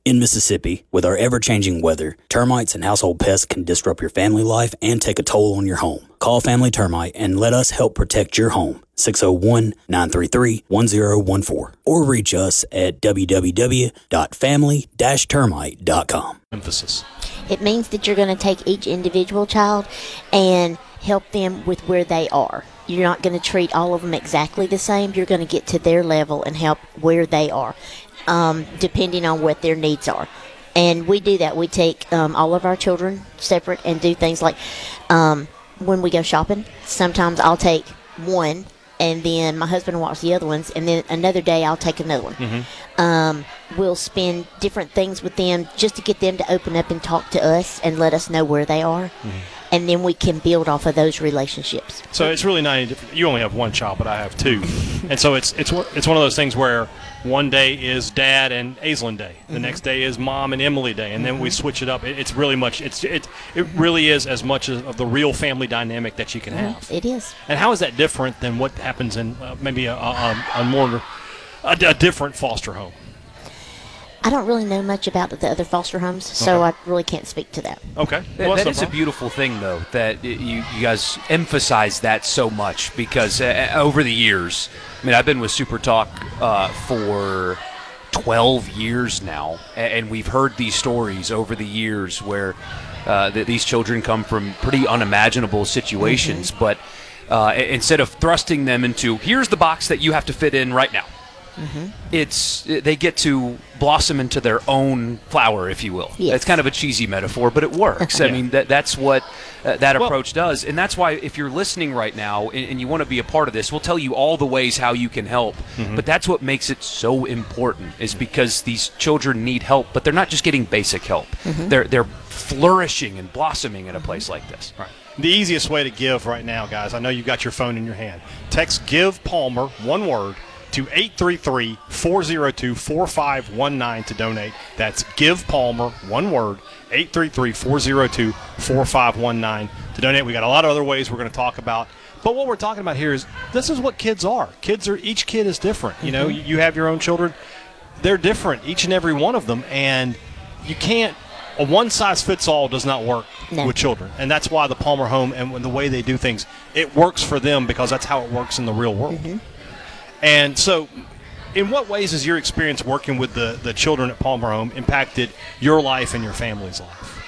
In Mississippi, with our ever-changing weather, termites and household pests can disrupt your family life and take a toll on your home. Call Family Termite and let us help protect your home. 601-933-1014. Or reach us at www.family-termite.com. Emphasis. It means that you're going to take each individual child and help them with where they are. You're not going to treat all of them exactly the same. You're going to get to their level and help where they are, depending on what their needs are. And we do that. We take all of our children separate and do things like when we go shopping, sometimes I'll take one and then my husband will watch the other ones, and then another day I'll take another one. Mm-hmm. We'll spend different things with them just to get them to open up and talk to us and let us know where they are. Mm-hmm. And then we can build off of those relationships. So it's really not any different. You only have one child, but I have two. And so it's one of those things where one day is Dad and Aislinn Day. The mm-hmm. next day is Mom and Emily Day. And then mm-hmm. we switch it up. It's really much, it really is as much of the real family dynamic that you can have. It is. And how is that different than what happens in maybe a different foster home? I don't really know much about the other foster homes, so I really can't speak to that. Okay. Well, that is a beautiful thing, though, that you guys emphasize that so much because over the years, I mean, I've been with Super Talk for 12 years now, and we've heard these stories over the years where these children come from pretty unimaginable situations, mm-hmm. but instead of thrusting them into, here's the box that you have to fit in right now, mm-hmm. They get to blossom into their own flower, if you will. Yes. It's kind of a cheesy metaphor, but it works. I mean, that's what that approach does. And that's why if you're listening right now and you want to be a part of this, we'll tell you all the ways how you can help. Mm-hmm. But that's what makes it so important is because these children need help, but they're not just getting basic help. Mm-hmm. They're flourishing and blossoming in a place like this. Right. The easiest way to give right now, guys, I know you've got your phone in your hand. Text GIVE Palmer, one word, to 833-402-4519 to donate. That's Give Palmer, one word, 833-402-4519 to donate. We got a lot of other ways we're going to talk about. But what we're talking about here is this is what kids are. Each kid is different. You know, you have your own children. They're different, each and every one of them. And you can't, a one-size-fits-all does not work with children. And that's why the Palmer home and the way they do things, it works for them because that's how it works in the real world. Mm-hmm. And so in what ways has your experience working with the children at Palmer Home impacted your life and your family's life?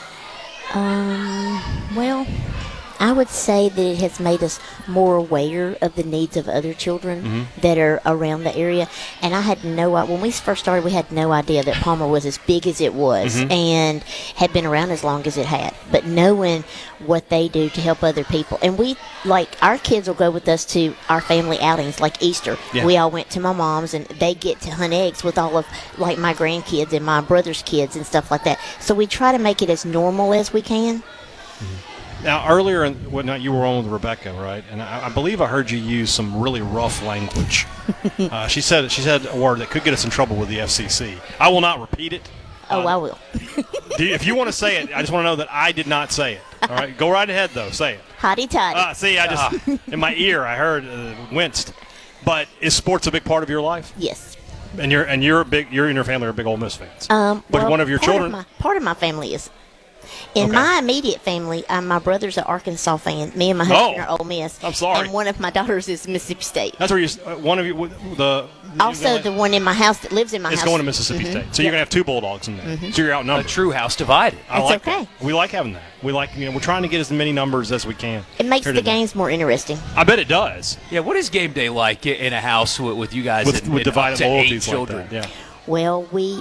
Well, I would say that it has made us more aware of the needs of other children that are around the area. And I had when we first started, we had no idea that Palmer was as big as it was and had been around as long as it had. But knowing what they do to help other people. And our kids will go with us to our family outings, like Easter. Yeah. We all went to my mom's, and they get to hunt eggs with all of, my grandkids and my brother's kids and stuff like that. So we try to make it as normal as we can. Mm-hmm. Now, earlier, you were on with Rebecca, right? And I believe I heard you use some really rough language. She said a word that could get us in trouble with the FCC. I will not repeat it. I will. If you want to say it, I just want to know that I did not say it. All right, go right ahead though. Say it. Hotty toddy. See, I just in my ear I heard winced. But is sports a big part of your life? Yes. And you and your family are big Ole Miss fans. But one of your children. Part of my family is. In my immediate family, my brother's an Arkansas fan. Me and my husband are Ole Miss. I'm sorry. And one of my daughters is Mississippi State. That's where one of you the one in my house that lives in my house is going to Mississippi State. So you're going to have two Bulldogs in there. So you're outnumbered. A true house divided. That's okay. That. We like having that. We like we're trying to get as many numbers as we can. It makes the games more interesting. I bet it does. Yeah. What is game day like in a house with you guys with divided loyalties children? Like that? Yeah. Well, we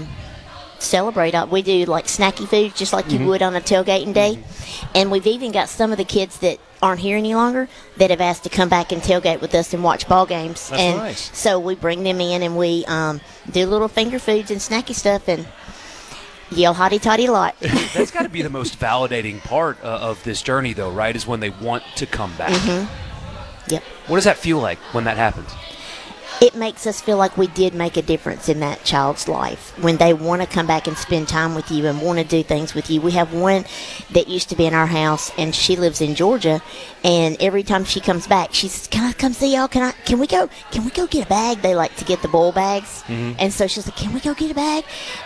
celebrate. We do snacky food just like you would on a tailgating day. And we've even got some of the kids that aren't here any longer that have asked to come back and tailgate with us and watch ball games. That's nice. So we bring them in and we do little finger foods and snacky stuff and yell hotty toddy a lot. That's got to be the most validating part of this journey, though, right, is when they want to come back. Yep. What does that feel like when that happens? It makes us feel like we did make a difference in that child's life when they want to come back and spend time with you and want to do things with you. We have one that used to be in our house, and she lives in Georgia, and every time she comes back, she says, "Can I come see y'all? Can we go get a bag?" They like to get the bowl bags, and so she's like, "Can we go get a bag?"